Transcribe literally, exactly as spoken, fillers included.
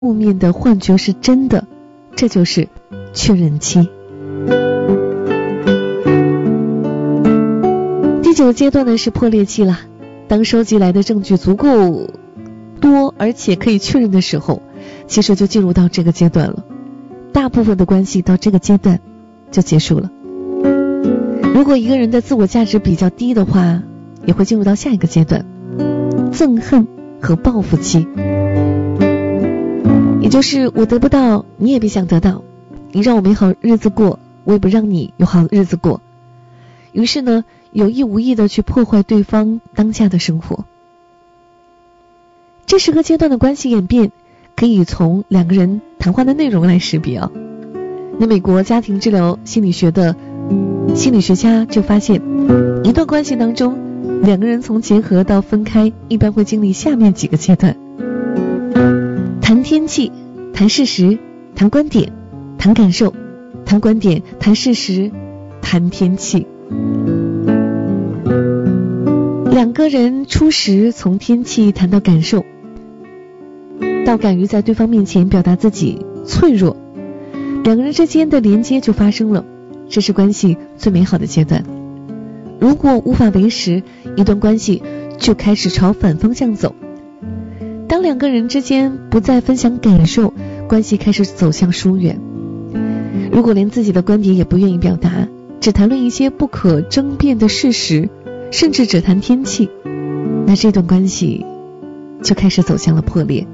负面的幻觉是真的，这就是确认期。第九个阶段呢是破裂期了。当收集来的证据足够多，而且可以确认的时候，其实就进入到这个阶段了。大部分的关系到这个阶段就结束了。如果一个人的自我价值比较低的话，也会进入到下一个阶段，憎恨和报复期。也就是我得不到，你也别想得到，你让我没好日子过，我也不让你有好日子过。于是呢，有意无意的去破坏对方当下的生活。这十个阶段的关系演变可以从两个人谈话的内容来识别啊。那美国家庭治疗心理学的心理学家就发现，一段关系当中，两个人从结合到分开一般会经历下面几个阶段：谈天气，谈事实，谈观点，谈感受，谈观点，谈事实，谈天气。两个人初时从天气谈到感受，到敢于在对方面前表达自己脆弱，两个人之间的连接就发生了，这是关系最美好的阶段。如果无法维持，一段关系就开始朝反方向走。当两个人之间不再分享感受，关系开始走向疏远。如果连自己的观点也不愿意表达，只谈论一些不可争辩的事实，甚至只谈天气，那这段关系就开始走向了破裂。